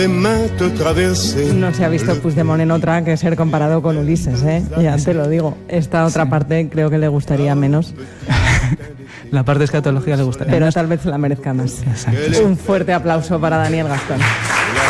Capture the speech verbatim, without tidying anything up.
No se ha visto Puigdemont en otra que ser comparado con Ulises, ¿eh? Ya te lo digo. Esta otra sí. parte creo que le gustaría menos. La parte de escatología le gustaría Pero menos. tal vez la merezca más. Exacto. Un fuerte aplauso para Daniel Gastón.